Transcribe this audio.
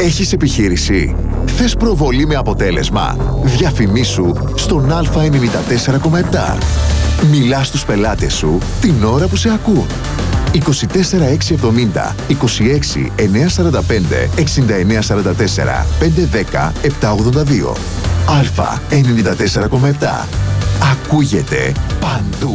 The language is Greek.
Έχεις επιχείρηση? Θες προβολή με αποτέλεσμα? Διαφημίσου στον Α94,7. Μιλάς στους πελάτες σου την ώρα που σε ακούν. 24670 26 945 6944 510 782. Α94,7. Ακούγεται παντού.